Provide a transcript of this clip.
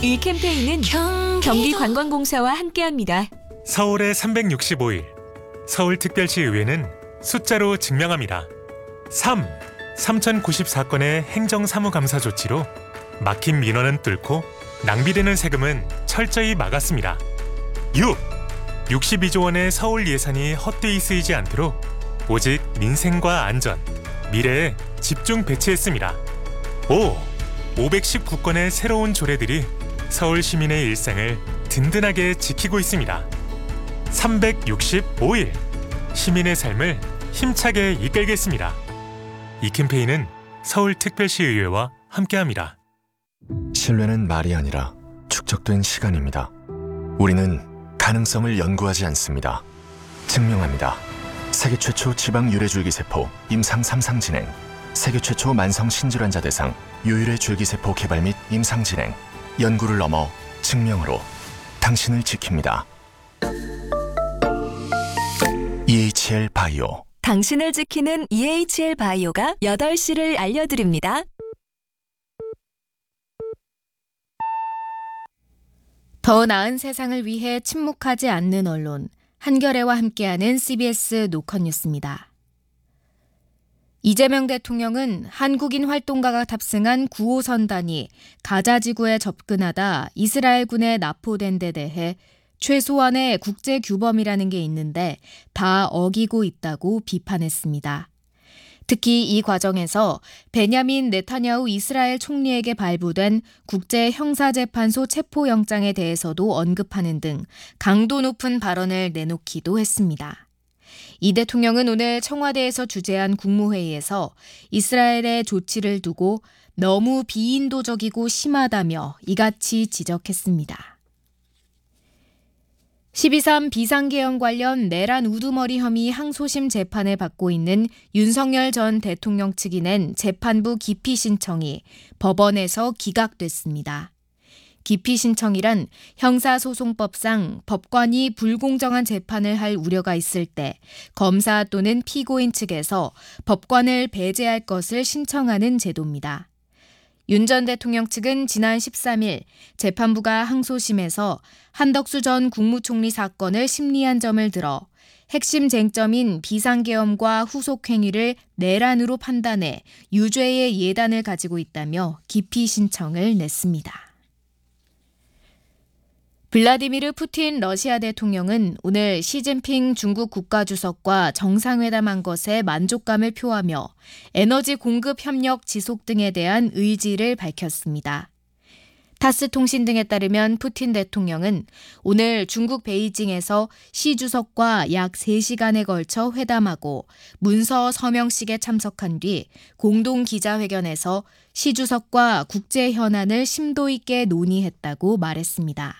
이 캠페인은 경기관광공사와 함께합니다. 서울의 365일, 서울특별시의회는 숫자로 증명합니다. 3094건의 행정사무감사 조치로 막힌 민원은 뚫고 낭비되는 세금은 철저히 막았습니다. 62조 원의 서울 예산이 헛되이 쓰이지 않도록 오직 민생과 안전, 미래에 집중 배치했습니다. 519건의 새로운 조례들이 서울 시민의 일상을 든든하게 지키고 있습니다. 365일, 시민의 삶을 힘차게 이끌겠습니다. 이 캠페인은 서울특별시의회와 함께합니다. 신뢰는 말이 아니라 축적된 시간입니다. 우리는 가능성을 연구하지 않습니다. 증명합니다. 세계 최초 지방 유래줄기세포 임상 3상 진행, 세계 최초 만성 신질환자 대상 유일의 줄기세포 개발 및 임상 진행, 연구를 넘어 증명으로 당신을 지킵니다. EHL 바이오. 당신을 지키는 EHL 바이오가 8시를 알려드립니다. 더 나은 세상을 위해 침묵하지 않는 언론, 한겨레와 함께하는 CBS 노컷뉴스입니다. 이재명 대통령은 한국인 활동가가 탑승한 9호선단이 가자 지구에 접근하다 이스라엘군에 납포된 데 대해 최소한의 국제 규범이라는 게 있는데 다 어기고 있다고 비판했습니다. 특히 이 과정에서 베냐민 네타냐후 이스라엘 총리에게 발부된 국제형사재판소 체포영장에 대해서도 언급하는 등 강도 높은 발언을 내놓기도 했습니다. 이 대통령은 오늘 청와대에서 주재한 국무회의에서 이스라엘의 조치를 두고 너무 비인도적이고 심하다며 이같이 지적했습니다. 12.3 비상계엄 관련 내란 우두머리 혐의 항소심 재판을 받고 있는 윤석열 전 대통령 측이 낸 재판부 기피 신청이 법원에서 기각됐습니다. 기피 신청이란 형사소송법상 법관이 불공정한 재판을 할 우려가 있을 때 검사 또는 피고인 측에서 법관을 배제할 것을 신청하는 제도입니다. 윤 전 대통령 측은 지난 13일 재판부가 항소심에서 한덕수 전 국무총리 사건을 심리한 점을 들어 핵심 쟁점인 비상계엄과 후속행위를 내란으로 판단해 유죄의 예단을 가지고 있다며 기피 신청을 냈습니다. 블라디미르 푸틴 러시아 대통령은 오늘 시진핑 중국 국가주석과 정상회담한 것에 만족감을 표하며 에너지 공급 협력 지속 등에 대한 의지를 밝혔습니다. 타스 통신 등에 따르면 푸틴 대통령은 오늘 중국 베이징에서 시 주석과 약 3시간에 걸쳐 회담하고 문서 서명식에 참석한 뒤 공동 기자회견에서 시 주석과 국제 현안을 심도 있게 논의했다고 말했습니다.